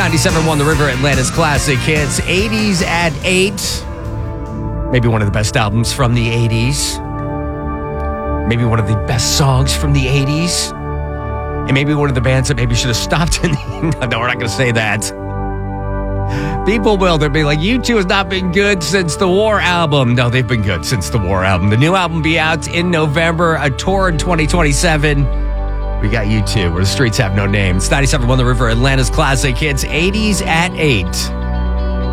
97.1 The River, Atlanta's classic hits. 80s at 8. Maybe one of the best albums from the 80s. Maybe one of the best songs from the 80s. And maybe one of the bands that maybe should have stopped in the... No, we're not going to say that. People will. They'll be like, U2 has not been good since the War album. No, they've been good since the War album. The new album will be out in November. A tour in 2027. We got U2, where the streets have no name. It's 97.1 The River, Atlanta's classic hits. 80s at 8.